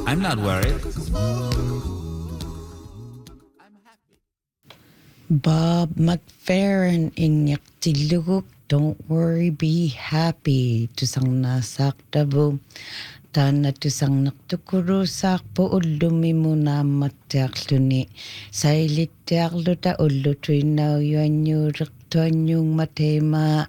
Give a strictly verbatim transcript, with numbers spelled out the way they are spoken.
I'm not worried. Bob McFerrin inyak tiluguk. Don't worry, be happy. Tusang nasaktabu. Tana tusang naktukurusak po ulumi mo na matakluni. Sailit taklo ta ulu tuinaw yuan yurak tuan yung matema.